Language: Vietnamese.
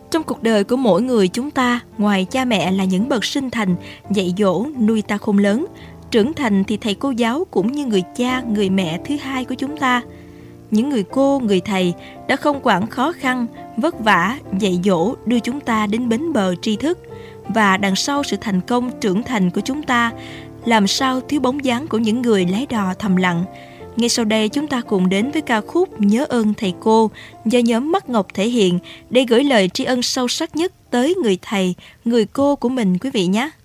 Trong cuộc đời của mỗi người chúng ta, ngoài cha mẹ là những bậc sinh thành, dạy dỗ, nuôi ta khôn lớn, trưởng thành thì thầy cô giáo cũng như người cha, người mẹ thứ hai của chúng ta. Những người cô, người thầy đã không quản khó khăn, vất vả, dạy dỗ đưa chúng ta đến bến bờ tri thức. Và đằng sau sự thành công trưởng thành của chúng ta, làm sao thiếu bóng dáng của những người lái đò thầm lặng. Ngay sau đây chúng ta cùng đến với ca khúc Nhớ ơn thầy cô do nhóm Mắt Ngọc thể hiện để gửi lời tri ân sâu sắc nhất tới người thầy, người cô của mình quý vị nhé.